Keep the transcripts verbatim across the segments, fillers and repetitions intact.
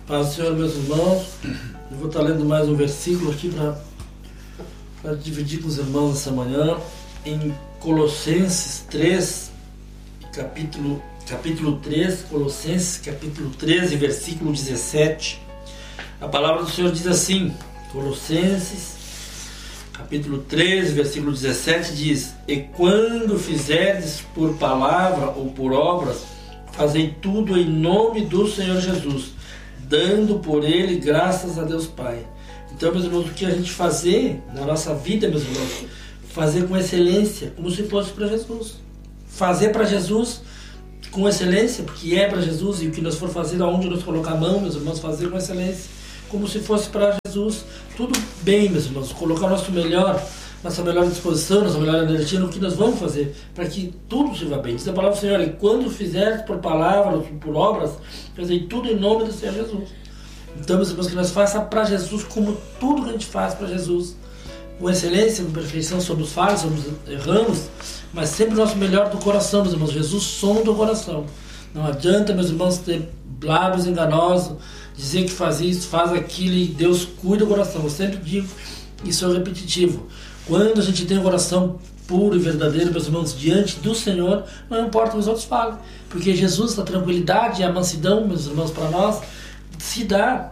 Paz do Senhor, meus irmãos. Eu vou estar lendo mais um versículo aqui para dividir com os irmãos essa manhã. Em Colossenses três, capítulo, capítulo três, Colossenses capítulo treze, versículo dezessete. A palavra do Senhor diz assim, Colossenses capítulo treze, versículo dezessete diz: E quando fizerdes por palavra ou por obras, fazei tudo em nome do Senhor Jesus, dando por Ele graças a Deus Pai. Então, meus irmãos, o que a gente fazer na nossa vida, meus irmãos, fazer com excelência, como se fosse para Jesus. Fazer para Jesus com excelência, porque é para Jesus, e o que nós for fazer, aonde nós colocar a mão, meus irmãos, fazer com excelência, como se fosse para Jesus. Tudo bem, meus irmãos, colocar o nosso melhor, nossa melhor disposição, nossa melhor energia no que nós vamos fazer, para que tudo se vá bem. Diz a palavra do Senhor: e quando fizeres por palavras, por obras, fazei tudo em nome do Senhor Jesus. Então, meus irmãos, que nós façamos para Jesus como tudo que a gente faz para Jesus, com excelência, com perfeição. Somos falhos, somos erramos, mas sempre o nosso melhor do coração, meus irmãos. Jesus sonda o coração. Não adianta, meus irmãos, ter lábios enganosos, dizer que faz isso, faz aquilo, e Deus cuida do coração. Eu sempre digo, isso é repetitivo. Quando a gente tem um coração puro e verdadeiro, meus irmãos, diante do Senhor, não importa o que os outros falem, porque Jesus, a tranquilidade e a mansidão, meus irmãos, para nós, se dá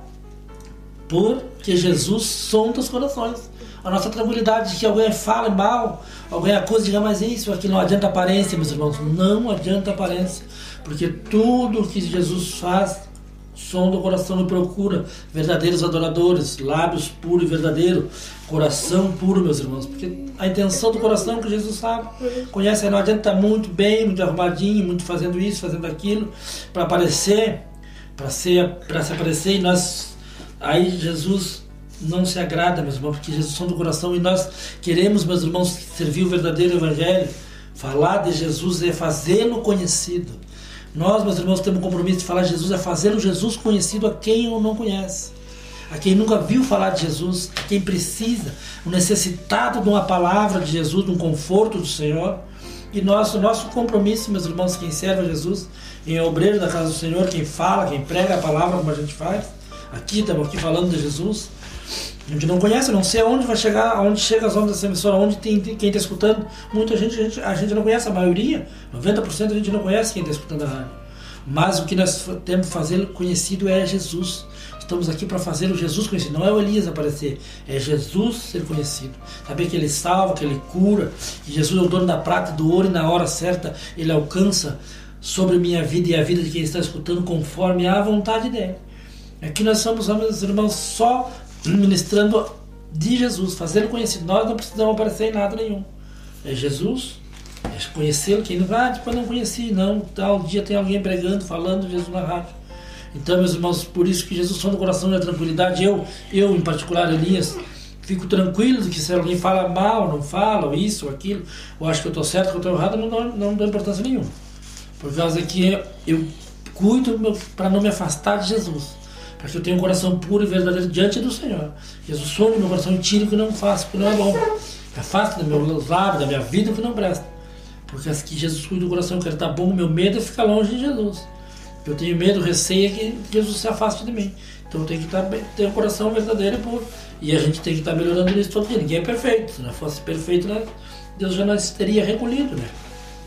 porque Jesus sonda os corações. A nossa tranquilidade de que alguém fala mal, alguém acusa, diga, mas isso aqui não adianta aparência, meus irmãos. Não adianta aparência, porque tudo que Jesus faz sonda o coração e procura verdadeiros adoradores, lábios puros e verdadeiros, coração puro, meus irmãos, porque a intenção do coração que Jesus sabe, conhece. Não adianta estar muito bem, muito arrumadinho, muito fazendo isso, fazendo aquilo, para aparecer, para ser, para se aparecer, e nós, aí Jesus não se agrada, meus irmãos, porque Jesus sonda o coração, e nós queremos, meus irmãos, servir o verdadeiro evangelho. Falar de Jesus é fazê-lo conhecido. Nós, meus irmãos, temos um compromisso de falar de Jesus, é fazer o Jesus conhecido a quem o não conhece, a quem nunca viu falar de Jesus, a quem precisa, o necessitado de uma palavra de Jesus, de um conforto do Senhor. E nosso, nosso compromisso, meus irmãos, quem serve a Jesus, em obreiro da casa do Senhor, quem fala, quem prega a palavra, como a gente faz, aqui, estamos aqui falando de Jesus. A gente não conhece, não sei aonde vai chegar, aonde chega as ondas dessa emissora, onde tem, tem quem está escutando. Muita gente a, gente, a gente não conhece, a maioria, noventa por cento a gente não conhece quem está escutando a rádio. Mas o que nós temos que fazer conhecido é Jesus. Estamos aqui para fazer o Jesus conhecido, não é o Elias aparecer, é Jesus ser conhecido. Saber que Ele salva, que Ele cura, que Jesus é o dono da prata e do ouro, e na hora certa Ele alcança sobre minha vida e a vida de quem está escutando conforme a vontade dEle. Aqui nós somos, meus irmãos, só ministrando de Jesus, fazendo conhecido. Nós não precisamos aparecer em nada nenhum. É Jesus, é conhecê-lo. Quem não vai, ah, depois não conheci, não. Tal dia tem alguém pregando, falando de Jesus na rádio. Então, meus irmãos, por isso que Jesus sonda o coração e a tranquilidade. Eu, eu em particular, Elias, fico tranquilo de que se alguém fala mal, não fala, ou isso, ou aquilo, ou acho que eu estou certo, que eu estou errado, não dou, não dou importância nenhuma. Por causa que eu, eu cuido para não me afastar de Jesus, para que eu tenha um coração puro e verdadeiro diante do Senhor. Jesus sonda o meu coração e tira o que não faço, porque não é bom. Afasta do meu lábio, da minha vida, o que não presta. Porque assim que Jesus cuida do coração, eu quero estar bom, o meu medo é ficar longe de Jesus. Eu tenho medo, receio que Jesus se afaste de mim. Então eu tenho que estar bem, ter um coração verdadeiro e puro. E a gente tem que estar melhorando nisso todo dia. Ninguém é perfeito. Se não fosse perfeito, né, Deus já não teria recolhido, né?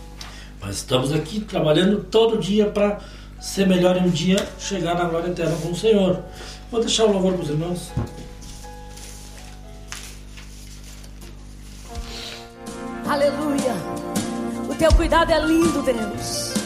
Mas estamos aqui trabalhando todo dia para ser melhor em um dia, chegar na glória eterna com o Senhor. Vou deixar o louvor para os irmãos. Aleluia. O teu cuidado é lindo, Deus.